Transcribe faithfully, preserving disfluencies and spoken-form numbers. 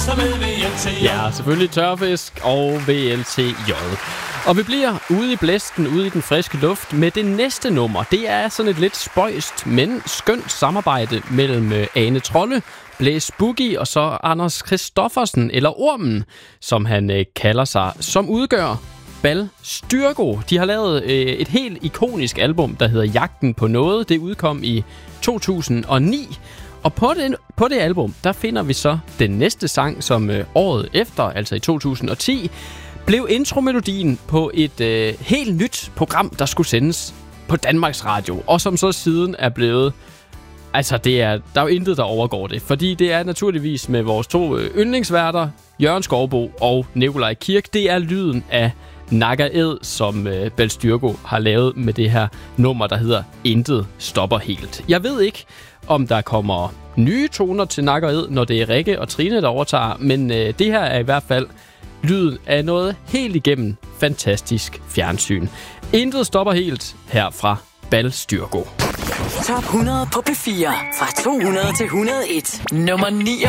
Ja, selvfølgelig tørfisk og V L T J. Og vi bliver ude i blæsten, ude i den friske luft med det næste nummer. Det er sådan et lidt spøjst, men skønt samarbejde mellem Ane Trolle, Blæs Boogie og så Anders Christoffersen, eller Ormen, som han øh, kalder sig, som udgør Bal Styrgo. De har lavet øh, et helt ikonisk album, der hedder Jagten på noget. Det udkom i to tusind og ni. Og på det, på det album, der finder vi så den næste sang, som øh, året efter, altså i to tusind og ti, blev intromelodien på et øh, helt nyt program, der skulle sendes på Danmarks Radio, og som så siden er blevet... Altså, det er, der er jo intet, der overgår det, fordi det er naturligvis med vores to øh, yndlingsværter, Jørgen Skovbo og Nikolaj Kirk. Det er lyden af Nakker Æd, som øh, Bal Styrgo har lavet med det her nummer, der hedder Intet Stopper Helt. Jeg ved ikke, om der kommer nye toner til Nakker Æd, når det er Rikke og Trine, der overtager, men øh, det her er i hvert fald lyden af noget helt igennem fantastisk fjernsyn. Intet Stopper Helt her fra Bal Styrgo. Top hundrede på P fire. Fra to hundrede til et hundrede og en. Nummer ni.